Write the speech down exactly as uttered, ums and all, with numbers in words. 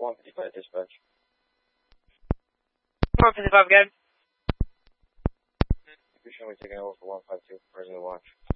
one fifty-five dispatch. one fifty-five again. You should be taking over for one five two, President Watch.